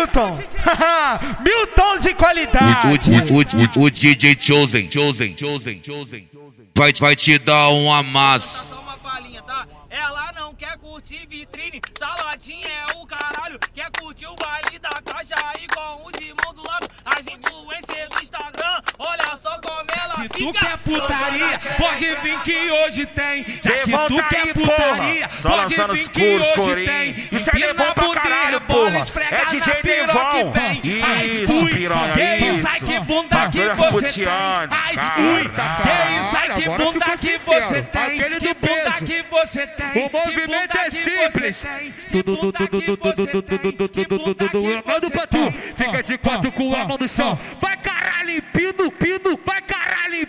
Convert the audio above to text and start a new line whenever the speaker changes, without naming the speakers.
Milton? Milton de qualidade.
O DJ Chosen vai te dar um amasso.
Só uma palhinha, tá? Ela não quer curtir vitrine, saladinha é o caralho. Quer curtir o baile da caixa aí com os irmãos do lado. As influências do Instagram, olha só como ela
Se
fica.
tu quer putaria, pode vir que hoje tem. Já que
Levanta
tu quer
aí,
putaria,
porra. Só
pode
lançando
vir
os
que
curos,
hoje
corinho.
tem.
Isso é Devon pra caralho, porra. É DJ Devon. Isso, piranha, isso.
Ai, que bunda que
Bagulho
você tem.
puteando,
Ai,
cara.
ui, que isso, ai, que bunda que você tem. Que bunda que você tem.
O movimento é simples. Manda pra tu. Fica de quatro com a mão no chão. Vai caralho, pino, vai caralho.